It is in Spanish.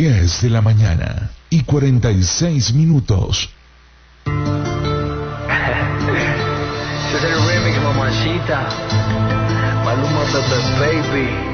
10 de la mañana y 46 minutos. Ese es el remix, mamacita. Maluma Pepe Baby.